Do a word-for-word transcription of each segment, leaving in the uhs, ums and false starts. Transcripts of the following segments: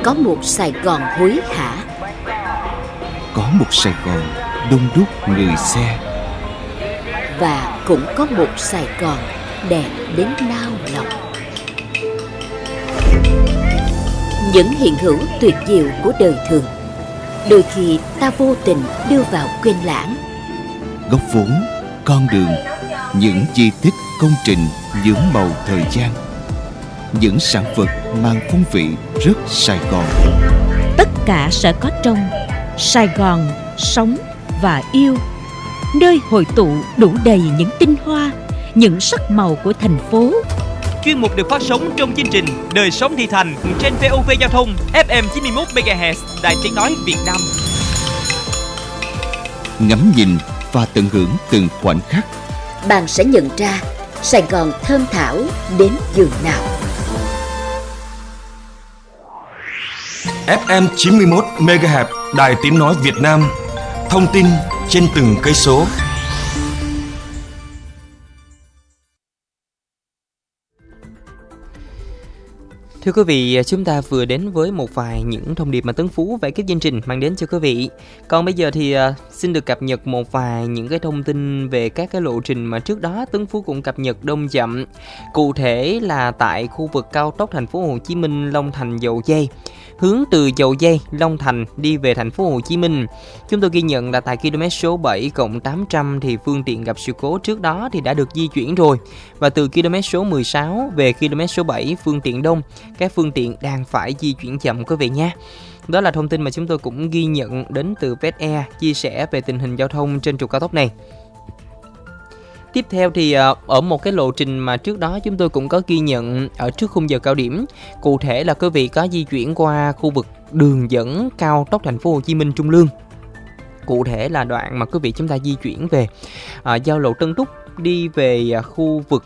có một Sài Gòn hối hả, có một Sài Gòn đông đúc người xe, và cũng có một Sài Gòn đẹp đến nao lòng. Những hiện hữu tuyệt diệu của đời thường, đôi khi ta vô tình đưa vào quên lãng. Góc vốn, con đường, những di tích, công trình nhuốm màu thời gian, những sản vật mang phong vị rất Sài Gòn. Tất cả sẽ có trong Sài Gòn sống và yêu, nơi hội tụ đủ đầy những tinh hoa, những sắc màu của thành phố. Chuyên mục được phát sóng trong chương trình Đời sống thị thành trên vê o vê Giao thông ép em chín mươi mốt mê ga héc Đài Tiếng nói Việt Nam. Ngắm nhìn và tận hưởng từng khoảnh khắc, Bạn sẽ nhận ra Sài Gòn thơm thảo đến giường nào. ép em chín mươi mốt mê ga héc Đài Tiếng nói Việt Nam. Thông tin trên từng cây số. Thưa quý vị, chúng ta vừa đến với một vài những thông điệp mà Tấn Phú và ekip chương trình mang đến cho quý vị. Còn bây giờ thì uh, xin được cập nhật một vài những cái thông tin về các cái lộ trình mà trước đó Tấn Phú cũng cập nhật đông chậm. Cụ thể là tại khu vực cao tốc thành phố Hồ Chí Minh Long Thành Dầu Giây, hướng từ Dầu Giây Long Thành đi về thành phố Hồ Chí Minh, chúng tôi ghi nhận là tại km số bảy cộng tám trăm thì phương tiện gặp sự cố trước đó thì đã được di chuyển rồi. Và từ km số mười sáu về km số bảy phương tiện đông, các phương tiện đang phải di chuyển chậm quý vị nha. Đó là thông tin mà chúng tôi cũng ghi nhận đến từ vét Air chia sẻ về tình hình giao thông trên trục cao tốc này. Tiếp theo thì ở một cái lộ trình mà trước đó chúng tôi cũng có ghi nhận ở trước khung giờ cao điểm, cụ thể là quý vị có di chuyển qua khu vực đường dẫn cao tốc thành phố Hồ Chí Minh Trung Lương. Cụ thể là đoạn mà quý vị chúng ta di chuyển về à, giao lộ Tân Túc đi về khu vực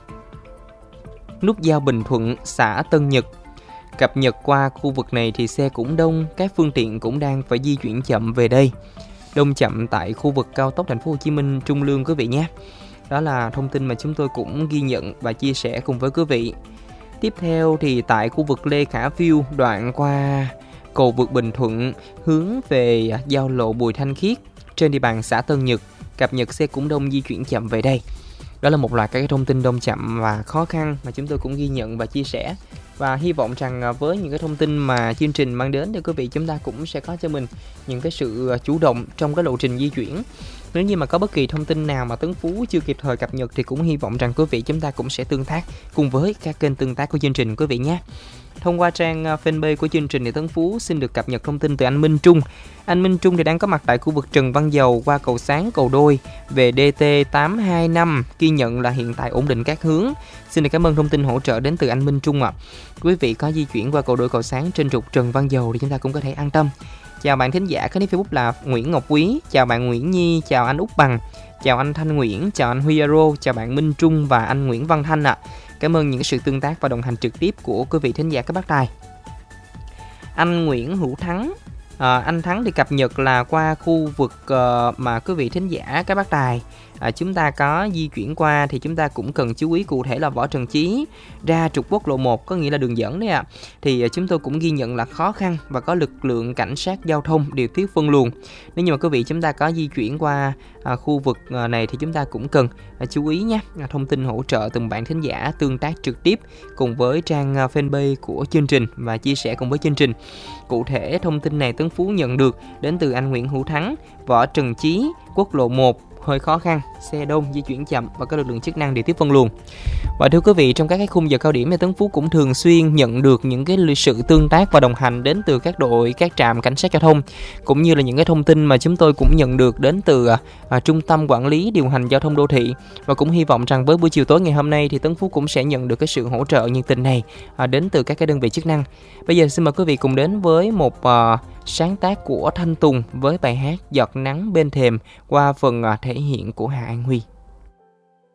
nút giao Bình Thuận, xã Tân Nhật. Cập nhật qua khu vực này thì xe cũng đông, các phương tiện cũng đang phải di chuyển chậm về đây. Đông chậm tại khu vực cao tốc thành phố Hồ Chí Minh Trung Lương quý vị nhé. Đó là thông tin mà chúng tôi cũng ghi nhận và chia sẻ cùng với quý vị. Tiếp theo thì tại khu vực Lê Khả Phiêu, đoạn qua cầu vượt Bình Thuận hướng về giao lộ Bùi Thanh Khiết trên địa bàn xã Tân Nhật, cập nhật xe cũng đông di chuyển chậm về đây. Đó là một loạt các thông tin đông chậm và khó khăn mà chúng tôi cũng ghi nhận và chia sẻ. Và hy vọng rằng với những cái thông tin mà chương trình mang đến thì quý vị chúng ta cũng sẽ có cho mình những cái sự chủ động trong cái lộ trình di chuyển. Nếu như mà có bất kỳ thông tin nào mà Tấn Phú chưa kịp thời cập nhật thì cũng hy vọng rằng quý vị chúng ta cũng sẽ tương tác cùng với các kênh tương tác của chương trình quý vị nhé. Thông qua trang fanpage của chương trình thì Tấn Phú xin được cập nhật thông tin từ anh Minh Trung. Anh Minh Trung thì đang có mặt tại khu vực Trần Văn Dầu qua cầu Sáng cầu Đôi về đê tê tám hai năm, ghi nhận là hiện tại ổn định các hướng. Xin được cảm ơn thông tin hỗ trợ đến từ anh Minh Trung ạ. À. Quý vị có di chuyển qua cầu Đôi cầu Sáng trên trục Trần Văn Dầu thì chúng ta cũng có thể an tâm. Chào bạn thính giả có nick Facebook là Nguyễn Ngọc Quý, chào bạn Nguyễn Nhi, chào anh Úc Bằng, chào anh Thanh Nguyễn, chào anh Huy Aro, chào bạn Minh Trung và anh Nguyễn Văn Thanh ạ. À. Cảm ơn những sự tương tác và đồng hành trực tiếp của quý vị thính giả các bác tài. Anh Nguyễn Hữu Thắng, à, anh Thắng thì cập nhật là qua khu vực uh, mà quý vị thính giả các bác tài à, chúng ta có di chuyển qua thì chúng ta cũng cần chú ý cụ thể là Võ Trần Chí ra trục quốc lộ một, có nghĩa là đường dẫn đấy ạ. À. Thì uh, chúng tôi cũng ghi nhận là khó khăn và có lực lượng cảnh sát giao thông điều tiết phân luồng. Nếu như mà quý vị chúng ta có di chuyển qua uh, khu vực uh, này thì chúng ta cũng cần uh, chú ý nhé. Uh, thông tin hỗ trợ từng bạn thính giả tương tác trực tiếp cùng với trang uh, fanpage của chương trình và chia sẻ cùng với chương trình. Cụ thể thông tin này Tấn Phú nhận được đến từ anh Nguyễn Hữu Thắng, Võ Trần Chí, quốc lộ một hơi khó khăn, xe đông di chuyển chậm và có lực lượng chức năng điều tiết phân luồng. Và thưa quý vị, trong các cái khung giờ cao điểm thì Tấn Phú cũng thường xuyên nhận được những cái sự tương tác và đồng hành đến từ các đội, các trạm cảnh sát giao thông, cũng như là những cái thông tin mà chúng tôi cũng nhận được đến từ à, Trung tâm Quản lý Điều hành Giao thông Đô thị. Và cũng hy vọng rằng với buổi chiều tối ngày hôm nay thì Tấn Phú cũng sẽ nhận được cái sự hỗ trợ nhiệt tình này à, đến từ các cái đơn vị chức năng. Bây giờ xin mời quý vị cùng đến với một à, sáng tác của Thanh Tùng với bài hát Giọt Nắng Bên Thềm qua phần à, thể hiện của Hà An Huy.